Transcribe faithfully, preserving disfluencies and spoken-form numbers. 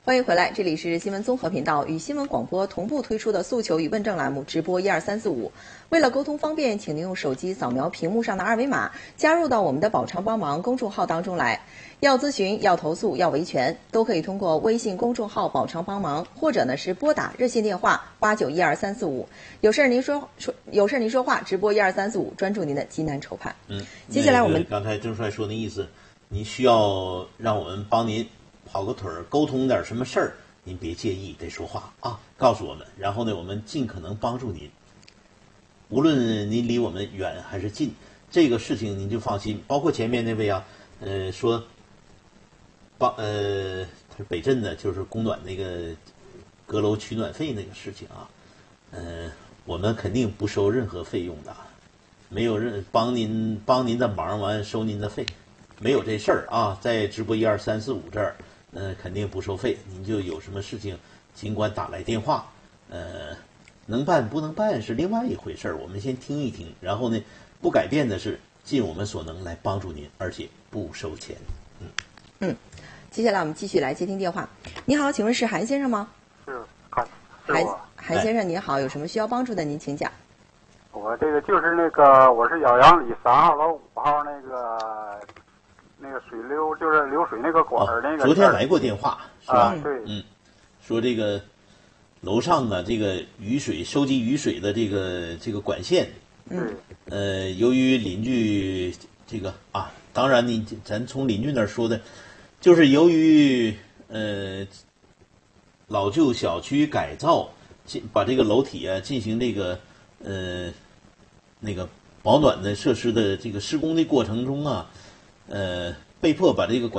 欢迎回来，这里是新闻综合频道与新闻广播同步推出的诉求与问政栏目直播一二三四五。为了沟通方便，请您用手机扫描屏幕上的二维码，加入到我们的宝昌帮忙公众号当中来。要咨询、要投诉、要维权，都可以通过微信公众号宝昌帮忙，或者呢是拨打热线电话八九一二三四五。有事您说说，有事您说话，直播一二三四五，专注您的急难愁盼。 嗯， 接下来我们、 那个、刚才郑帅说的意思，您需要让我们帮您跑个腿儿，沟通点什么事儿。您别介意，得说话啊，告诉我们，然后呢，我们尽可能帮助您。无论您离我们远还是近，这个事情您就放心。包括前面那位啊，呃，说帮呃，他是北镇的，就是供暖那个阁楼取暖费那个事情啊，呃，我们肯定不收任何费用的，没有任帮您帮您的忙完收您的费，没有这事儿啊，在直播一二三四五这儿。呃，肯定不收费，您就有什么事情，尽管打来电话。呃，能办不能办是另外一回事儿，我们先听一听，然后呢，不改变的是尽我们所能来帮助您，而且不收钱。嗯嗯，接下来我们继续来接听电话。你好，请问是韩先生吗？ 是，韩韩韩先生您好，有什么需要帮助的您请讲。 我这个就是那个，我是颐阳里三号楼五号那个。那个水流就是流水那个管儿、哦、那个。 昨天来过电话是吧？ 啊、对， 嗯，说这个楼上的这个雨水收集雨水的这个这个管线， 嗯， 呃，由于邻居这个啊，当然你咱从邻居那儿说的，就是由于呃老旧小区改造，进把这个楼体啊进行这个呃那个保暖的设施的这个施工的过程中啊。呃，被迫把这个管